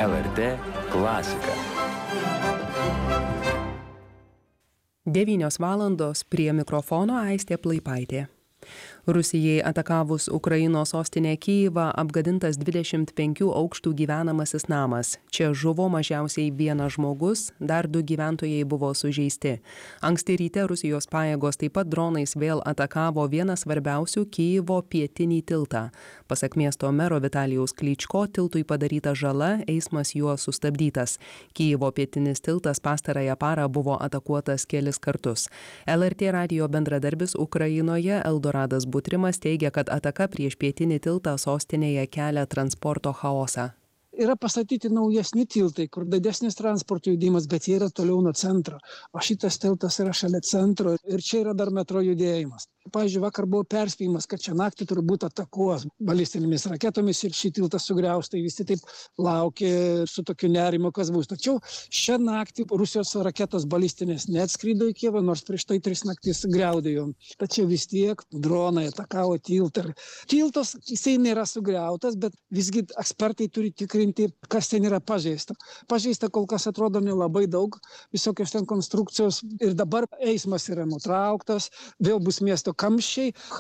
LRT klasika. 9 valandos prie mikrofono Aistė Plaipaitė. Rusijai atakavus Ukrainos sostinę Kyjivą apgadintas 25 aukštų gyvenamasis namas. Čia žuvo mažiausiai vienas žmogus, dar 2 gyventojai buvo sužeisti. Anksti ryte Rusijos pajėgos taip pat dronais vėl atakavo vieną svarbiausių Kyjivo pietinį tiltą. Pasak miesto mero Vitalijaus Klyčko, tiltui padaryta žala, eismas juo sustabdytas. Kyjivo pietinis tiltas pastarąją parą buvo atakuotas kelis kartus. LRT radijo bendradarbis Ukrainoje Eldoradas Butrimas teigia, kad ataka prieš pietinį tiltą sostinėje kelia transporto chaosą. Yra pastatyti naujesni tiltai, kur didesnis transporto judėjimas, bet jie yra toliau nuo centro. O šitas tiltas yra šalia centro ir čia yra dar metro judėjimas. Pavyzdžiui, vakar buvo perspėjimas, kad čia naktį turbūt atakuos balistinėmis raketomis ir šį tiltą sugriaus. Tai visi taip laukė su tokiu nerimu, kas bus. Tačiau šią naktį Rusijos raketos balistinės neatskrido į Kijevą, nors prieš tai 3 naktis griaudėjo. Tačiau vis tiek dronai atakavo tiltą. Tiltas, jisai nėra sugriautas, bet visgi ekspertai turi tikrinti, kas ten yra pažeista. Pažeista kol kas atrodo nelabai daug, visokios ten konstrukcijos ir dabar eismas yra nutrauktas, vėl bus miesto kamščiai,